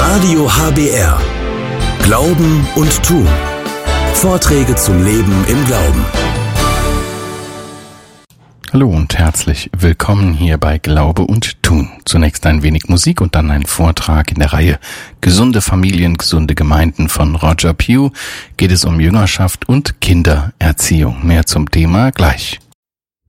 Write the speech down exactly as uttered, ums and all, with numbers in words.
Radio H B R. Glauben und Tun. Vorträge zum Leben im Glauben. Hallo und herzlich willkommen hier bei Glaube und Tun. Zunächst ein wenig Musik und dann ein Vortrag in der Reihe Gesunde Familien, gesunde Gemeinden von Roger Pugh. Geht es um Jüngerschaft und Kindererziehung. Mehr zum Thema gleich.